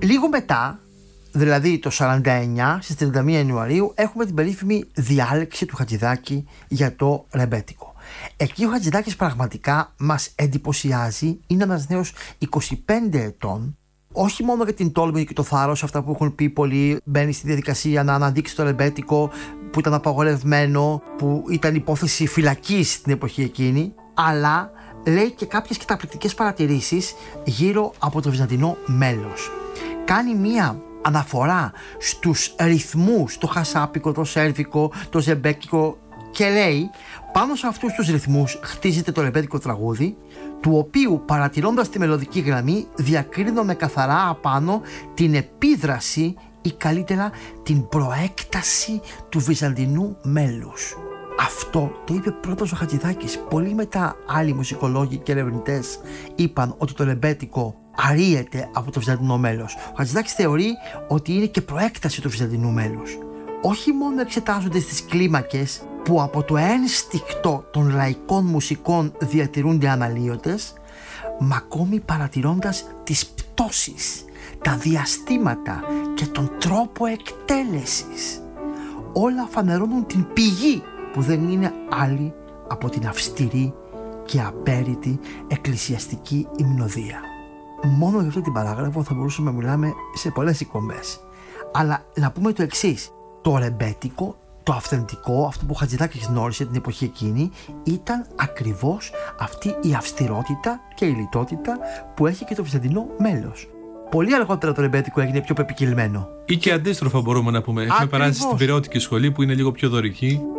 Λίγο μετά, δηλαδή το 49, στις 31 Ιανουαρίου, έχουμε την περίφημη διάλεξη του Χατζηδάκη για το ρεμπέτικο. Εκεί ο Χατζηδάκης πραγματικά μας εντυπωσιάζει. Είναι ένας νέος 25 ετών. Όχι μόνο για την τόλμη και το θάρρος, αυτά που έχουν πει πολλοί, μπαίνει στη διαδικασία να αναδείξει το ρεμπέτικο που ήταν απαγορευμένο, που ήταν υπόθεση φυλακής την εποχή εκείνη, αλλά λέει και κάποιες καταπληκτικές παρατηρήσεις γύρω από το βυζαντινό μέλος. Κάνει μία αναφορά στους ρυθμούς, το χασάπικο, το σέρβικο, το ζεμπέκικο, και λέει πάνω σε αυτούς τους ρυθμούς χτίζεται το ρεμπέτικο τραγούδι, του οποίου παρατηρώντας τη μελωδική γραμμή διακρίνουμε καθαρά απάνω την επίδραση ή καλύτερα την προέκταση του βυζαντινού μέλους. Αυτό το είπε πρώτος ο Χατζηδάκης. Πολύ μετά άλλοι μουσικολόγοι και ερευνητές είπαν ότι το ρεμπέτικο αρρύεται από το βυζαντινό μέλος. Ο Χατζηδάκης θεωρεί ότι είναι και προέκταση του βυζαντινού μέλους. Όχι μόνο εξετάζονται στις κλίμακες που από το ένστικτο των λαϊκών μουσικών διατηρούνται αναλύωτες, μα ακόμη παρατηρώντας τις πτώσεις, τα διαστήματα και τον τρόπο εκτέλεσης. Όλα φανερώνουν την πηγή που δεν είναι άλλη από την αυστηρή και απέρριτη εκκλησιαστική υμνοδία. Μόνο για αυτή την παράγραφο θα μπορούσαμε να μιλάμε σε πολλές εκπομπές. Αλλά να πούμε το εξής: το ρεμπέτικο, το αυθεντικό, αυτό που ο Χατζηδάκης γνώρισε την εποχή εκείνη, ήταν ακριβώς αυτή η αυστηρότητα και η λιτότητα που έχει και το βυζαντινό μέλος. Πολύ αργότερα το ρεμπέτικο έγινε πιο πεπικυλμένο. Ή και αντίστροφα μπορούμε να πούμε. Έχουμε περάσει στην πειραιώτικη σχολή που είναι λίγο πιο δωρική.